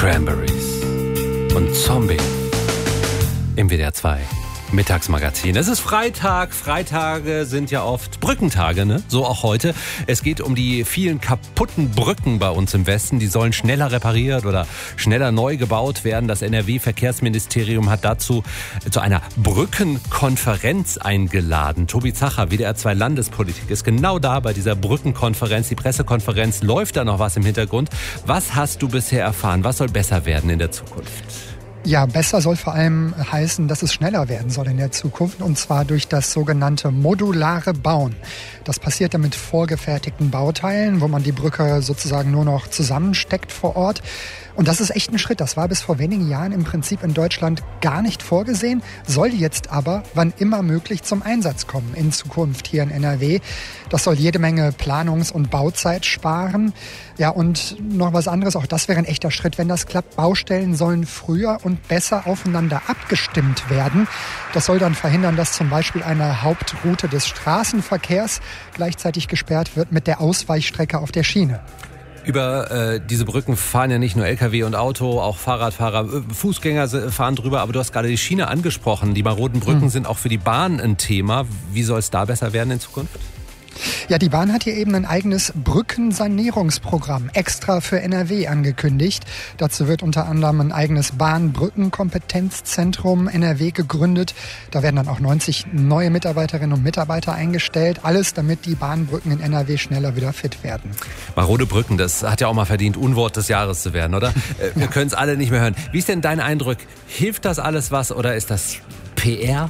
Cranberries und Zombie im WDR 2 Mittagsmagazin. Es ist Freitag. Freitage sind ja oft Brückentage, ne? So auch heute. Es geht um die vielen kaputten Brücken bei uns im Westen. Die sollen schneller repariert oder schneller neu gebaut werden. Das NRW-Verkehrsministerium hat dazu zu einer Brückenkonferenz eingeladen. Tobi Zacher, WDR 2 Landespolitik, ist genau da bei dieser Brückenkonferenz. Die Pressekonferenz, läuft da noch was im Hintergrund? Was hast du bisher erfahren? Was soll besser werden in der Zukunft? Ja, besser soll vor allem heißen, dass es schneller werden soll in der Zukunft, und zwar durch das sogenannte modulare Bauen. Das passiert dann mit vorgefertigten Bauteilen, wo man die Brücke sozusagen nur noch zusammensteckt vor Ort. Und das ist echt ein Schritt. Das war bis vor wenigen Jahren im Prinzip in Deutschland gar nicht vorgesehen, soll jetzt aber wann immer möglich zum Einsatz kommen in Zukunft hier in NRW. Das soll jede Menge Planungs- und Bauzeit sparen. Ja, und noch was anderes, auch das wäre ein echter Schritt, wenn das klappt. Baustellen sollen früher und besser aufeinander abgestimmt werden. Das soll dann verhindern, dass zum Beispiel eine Hauptroute des Straßenverkehrs gleichzeitig gesperrt wird mit der Ausweichstrecke auf der Schiene. Über diese Brücken fahren ja nicht nur LKW und Auto, auch Fahrradfahrer, Fußgänger fahren drüber. Aber du hast gerade die Schiene angesprochen. Die maroden Brücken sind auch für die Bahn ein Thema. Wie soll es da besser werden in Zukunft? Ja, die Bahn hat hier eben ein eigenes Brückensanierungsprogramm extra für NRW angekündigt. Dazu wird unter anderem ein eigenes Bahnbrückenkompetenzzentrum NRW gegründet. Da werden dann auch 90 neue Mitarbeiterinnen und Mitarbeiter eingestellt. Alles, damit die Bahnbrücken in NRW schneller wieder fit werden. Marode Brücken, das hat ja auch mal verdient, Unwort des Jahres zu werden, oder? Wir können es alle nicht mehr hören. Wie ist denn dein Eindruck? Hilft das alles was oder ist das PR?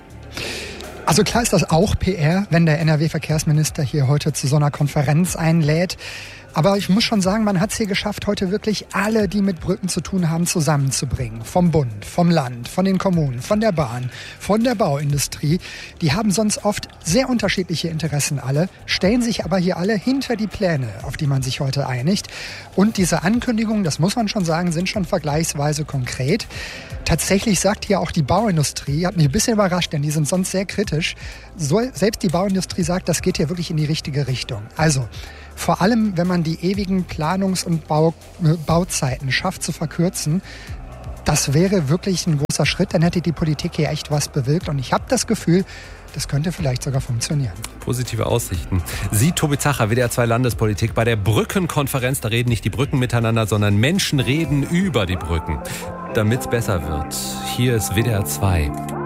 Also klar ist das auch PR, wenn der NRW-Verkehrsminister hier heute zu so einer Konferenz einlädt. Aber ich muss schon sagen, man hat es hier geschafft, heute wirklich alle, die mit Brücken zu tun haben, zusammenzubringen. Vom Bund, vom Land, von den Kommunen, von der Bahn, von der Bauindustrie. Die haben sonst oft sehr unterschiedliche Interessen alle, stellen sich aber hier alle hinter die Pläne, auf die man sich heute einigt. Und diese Ankündigungen, das muss man schon sagen, sind schon vergleichsweise konkret. Tatsächlich sagt hier auch die Bauindustrie, hat mich ein bisschen überrascht, denn die sind sonst sehr kritisch. Selbst die Bauindustrie sagt, das geht hier wirklich in die richtige Richtung. Also vor allem, wenn man die ewigen Planungs- und Bauzeiten schafft zu verkürzen, das wäre wirklich ein großer Schritt. Dann hätte die Politik hier echt was bewirkt. Und ich habe das Gefühl, das könnte vielleicht sogar funktionieren. Positive Aussichten. Sie, Tobi Zacher, WDR 2 Landespolitik, bei der Brückenkonferenz. Da reden nicht die Brücken miteinander, sondern Menschen reden über die Brücken, damit es besser wird. Hier ist WDR 2.